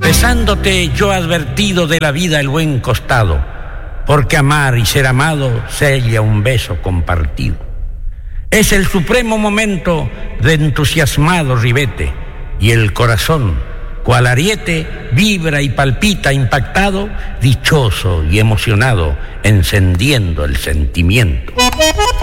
Besándote yo advertido de la vida el buen costado, porque amar y ser amado sella un beso compartido. Es el supremo momento de entusiasmado ribete, y el corazón, cual ariete, vibra y palpita impactado, dichoso y emocionado, encendiendo el sentimiento.